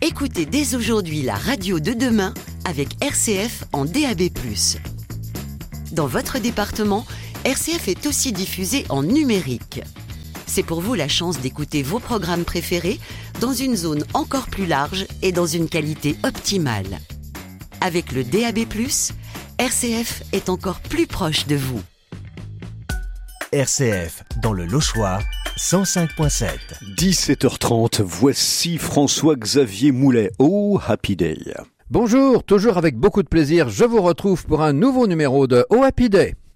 Écoutez dès aujourd'hui la radio de demain avec RCF en DAB+. Dans votre département, RCF est aussi diffusé en numérique. C'est pour vous la chance d'écouter vos programmes préférés dans une zone encore plus large et dans une qualité optimale. Avec le DAB+, RCF est encore plus proche de vous. RCF, dans le Lochois, 105.7. 17h30, voici François-Xavier Moulet. Oh, Happy Day. Bonjour, toujours avec beaucoup de plaisir, je vous retrouve pour un nouveau numéro de Oh Happy Day.